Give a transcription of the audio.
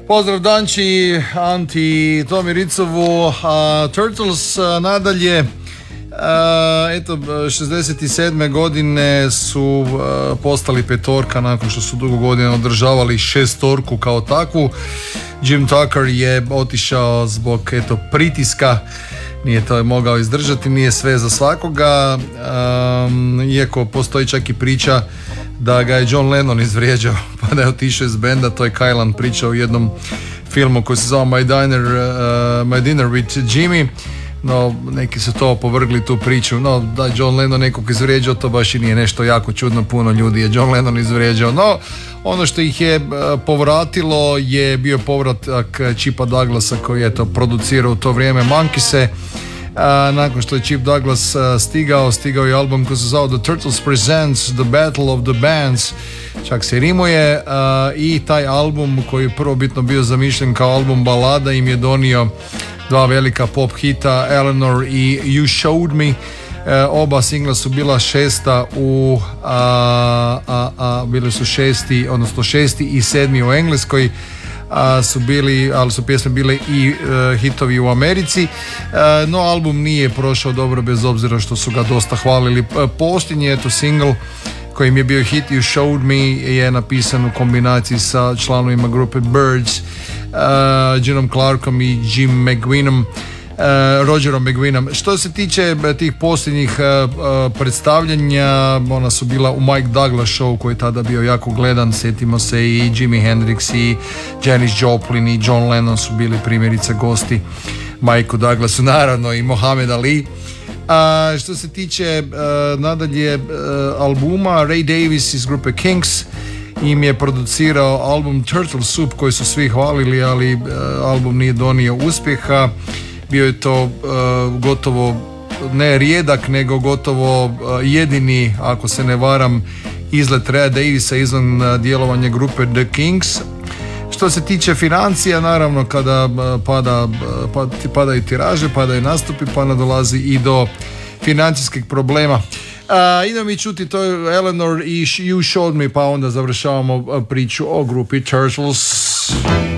Pozdrav Danči, Anti, Tomi Ricovu, Turtles nadalje. Eto, 67. godine su postali petorka nakon što su dugo godina održavali šestorku kao takvu. Jim Tucker je otišao zbog pritiska, nije to mogao izdržati, nije sve za svakoga, iako postoji čak i priča da ga je John Lennon izvrijeđao pa da je otišao iz benda. To je Kajlan pričao u jednom filmu koji se zove My Dinner with Jimmy, no neki su to opovrgli tu priču. No da je John Lennon nekog izvrijeđao, to baš i nije nešto jako čudno, puno ljudi je John Lennon izvrijeđao. No ono što ih je povratilo je bio povratak Chipa Douglasa koji je to producirao u to vrijeme Monkeese. Nakon što je Chip Douglas stigao je album koji se zove The Turtles Presents The Battle of the Bands, čak se rimuje, i taj album koji je prvobitno bio zamišljen kao album balada im je donio dva velika pop hita, Eleanor i You Showed Me. Oba singla su bila šesta bili su šesti i sedmi u Engleskoj, ali su pjesme bile i hitovi u Americi, no album nije prošao dobro bez obzira što su ga dosta hvalili. Posljednji single kojim je bio hit You Showed Me je napisan u kombinaciji sa članovima grupe Birds, Ginom Clarkom i Jim McGuinom, Rogerom McGuinom. Što se tiče tih posljednjih predstavljanja, ona su bila u Mike Douglas show koji je tada bio jako gledan. Sjetimo se i Jimi Hendrix i Janis Joplin i John Lennon su bili primjerice gosti Mikeu Douglasu, naravno i Muhammad Ali. Što se tiče nadalje albuma, Ray Davies iz grupe Kinks im je producirao album Turtle Soup koji su svi hvalili, ali album nije donio uspjeha. Bio je to gotovo ne rijedak, nego gotovo jedini, ako se ne varam, izlet Raya Davisa izvan djelovanja grupe The Kings. Što se tiče financija, naravno kada padaju tiraže, padaju nastupi, pa dolazi i do financijskih problema. Idemo mi čuti to je Eleanor i You Showed Me, pa onda završavamo priču o grupi Turtles.